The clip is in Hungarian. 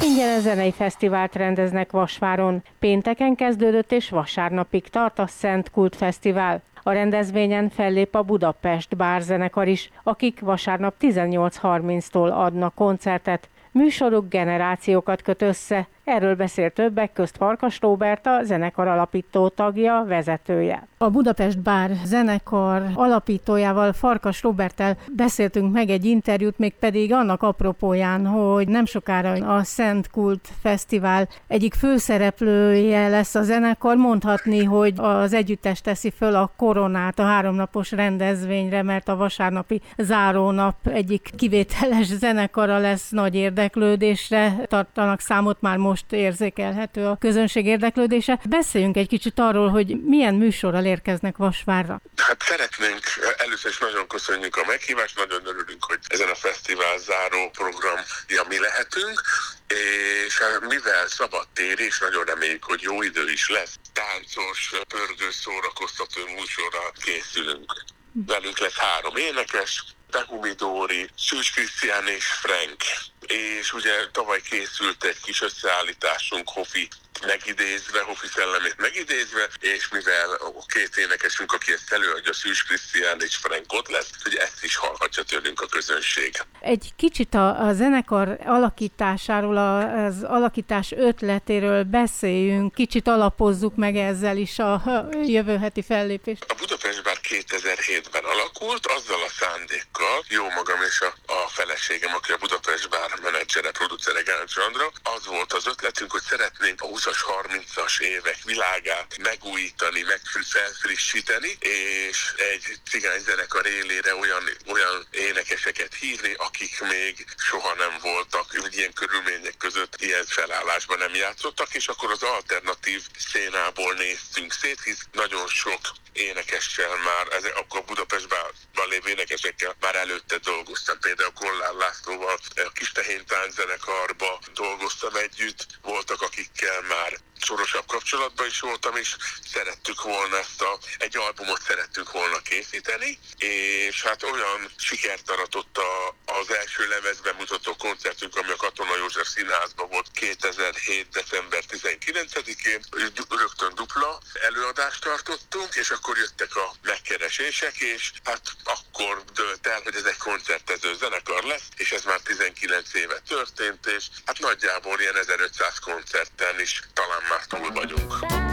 Ingyenes zenei fesztivált rendeznek Vasváron. Pénteken kezdődött és vasárnapig tart a Szent Kult Fesztivál. A rendezvényen fellép a Budapest bárzenekar is, akik vasárnap 18:30-tól adnak koncertet. Műsoruk generációkat köt össze. Erről beszél többek közt Farkas Róbert, a zenekar alapító tagja, vezetője. A Budapest Bár zenekar alapítójával, Farkas Róberttel beszéltünk meg egy interjút, mégpedig annak apropóján, hogy nem sokára a Szent Kult Fesztivál egyik főszereplője lesz a zenekar. Mondhatni, hogy az együttes teszi föl a koronát a 3 napos rendezvényre, mert a vasárnapi zárónap egyik kivételes zenekara lesz, nagy érdeklődésre tartanak számot, már most érzékelhető a közönség érdeklődése. Beszéljünk egy kicsit arról, hogy milyen műsorral érkeznek Vasvárra. Hát szeretnénk, először is nagyon köszönjük a meghívást, nagyon örülünk, hogy ezen a fesztivál záró programja mi lehetünk, és mivel szabadtér, és nagyon reméljük, hogy jó idő is lesz, táncos, pörgős, szórakoztató műsorral készülünk. Velünk lesz 3 énekes, Behumi Dóri, Szűcs Krisztián és Frank. És ugye tavaly készült egy kis összeállításunk Hofi megidézve, Hofi szellemét megidézve, és mivel a 2 énekesünk, aki ezt előadja, Szűcs Krisztián és Frank ott lesz, hogy ezt is hallhatja tőlünk a közönség. Egy kicsit a zenekar alakításáról, az alakítás ötletéről beszéljünk, kicsit alapozzuk meg ezzel is a jövő heti fellépést. A Budapest Bár 2007-ben alakult, azzal a szándékkal, jó magam és a feleségem, aki a Budapest Bár menedzsere, producere, Gáncs Andra, az volt az ötletünk, hogy szeretnénk a 20-as, 30-as évek világát megújítani, felfrissíteni, és egy cigányzenekar élére olyan énekeseket hívni, akik még soha nem voltak, ilyen körülmények között ilyen felállásban nem játszottak, és akkor az alternatív szénából néztünk szét, hisz nagyon sok énekessel már, akkor Budapestben lévő énekesekkel már előtte dolgoztam. Például Kollár Lászlóval a Kistehén tánczenekarba dolgoztam együtt, voltak akikkel már szorosabb kapcsolatban is voltam, és szerettük volna egy albumot szerettünk volna készíteni, és hát olyan sikert aratott az első lemezben mutató koncertünk, ami a Katona József Színházban volt 2007. december 19-én, rögtön dupla előadást tartottunk, és akkor jöttek a megkeresések, és hát akkor dőlt el, hogy ez egy koncertező zenekar lesz, és ez már 19 éve történt, és hát nagyjából ilyen 1500 koncerten is talán már túl vagyunk.